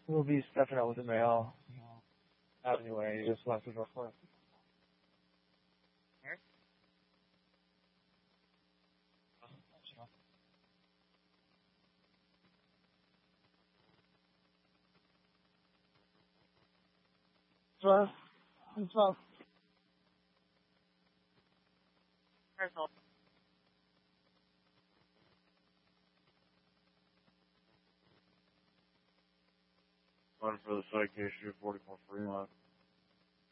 We'll be stepping out with the mail Avenue A, just left of Northwest. It's about One for the citation, 44 Fremont.